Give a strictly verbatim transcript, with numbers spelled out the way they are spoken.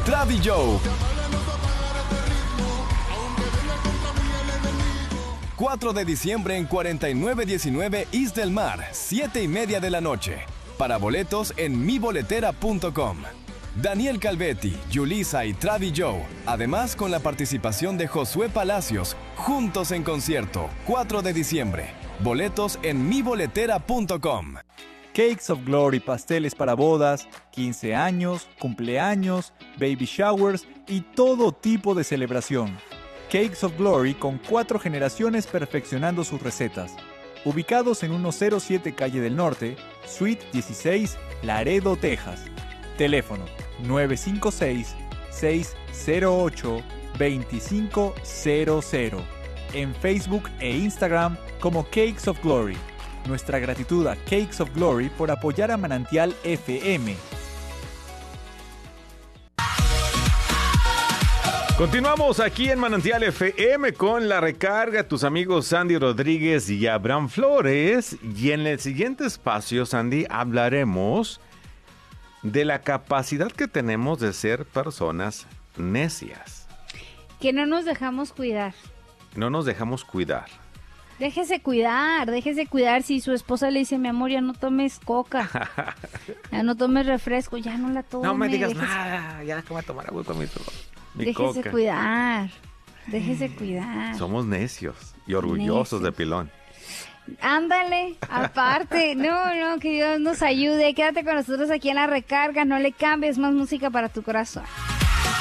Travis Joe. cuatro de diciembre en cuarenta y nueve diecinueve East del Mar, siete y media de la noche. Para boletos en mi boletera punto com. Daniel Calvetti, Yulisa y Travis Joe. Además con la participación de Josué Palacios, juntos en concierto, cuatro de diciembre. Boletos en mi boletera punto com. Cakes of Glory, pasteles para bodas, quince años, cumpleaños, baby showers y todo tipo de celebración. Cakes of Glory con cuatro generaciones perfeccionando sus recetas. Ubicados en ciento siete Calle del Norte, Suite dieciséis, Laredo, Texas. Teléfono nueve cinco seis, seis cero ocho, dos cinco cero cero. En Facebook e Instagram como Cakes of Glory. Nuestra gratitud a Cakes of Glory por apoyar a Manantial F M. Continuamos aquí en Manantial F M con la recarga, tus amigos Sandy Rodríguez y Abraham Flores. Y en el siguiente espacio, Sandy, hablaremos de la capacidad que tenemos de ser personas necias. Que no nos dejamos cuidar. No nos dejamos cuidar. Déjese cuidar, déjese cuidar. Si su esposa le dice, mi amor, ya no tomes coca, ya no tomes refresco, ya no la tomes. No me digas déjese, nada, ya déjame tomar agua con mi, mi déjese coca. cuidar, déjese cuidar. Somos necios y orgullosos Necios. de pilón. Ándale, aparte, no, no, que Dios nos ayude. Quédate con nosotros aquí en La Recarga, no le cambies, más música para tu corazón.